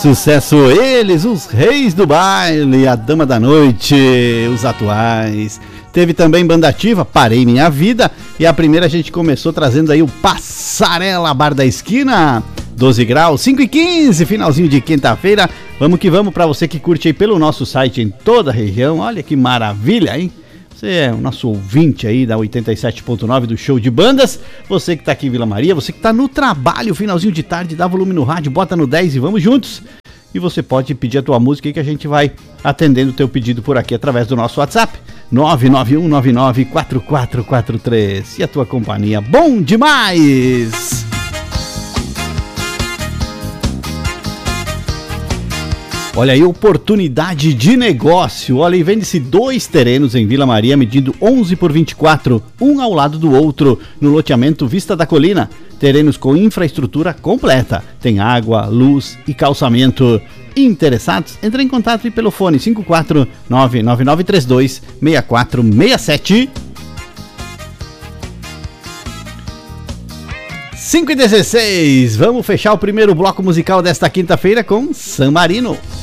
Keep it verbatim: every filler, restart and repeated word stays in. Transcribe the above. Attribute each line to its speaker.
Speaker 1: Sucesso eles, os reis do baile, a dama da noite, os atuais. Teve também banda ativa, Parei Minha Vida. E a primeira a gente começou trazendo aí o Passarela Bar da Esquina. doze graus, cinco e quinze, finalzinho de quinta-feira. Vamos que vamos para você que curte aí pelo nosso site em toda a região. Olha que maravilha, hein? Você é o nosso ouvinte aí da oitenta e sete ponto nove do Show de Bandas. Você que tá aqui em Vila Maria, você que tá no trabalho, finalzinho de tarde, dá volume no rádio, bota no dez e vamos juntos. E você pode pedir a tua música aí que a gente vai atendendo o teu pedido por aqui através do nosso WhatsApp nove nove um nove nove quatro quatro quatro três. E a tua companhia, bom demais! Olha aí, oportunidade de negócio. Olha aí, vende-se dois terrenos em Vila Maria, medindo onze por vinte e quatro, um ao lado do outro, no loteamento Vista da Colina. Terrenos com infraestrutura completa. Tem água, luz e calçamento. Interessados? Entre em contato pelo fone cinco quatro nove nove nove três dois seis quatro seis sete. cinco e dezesseis. Vamos fechar o primeiro bloco musical desta quinta-feira com San Marino.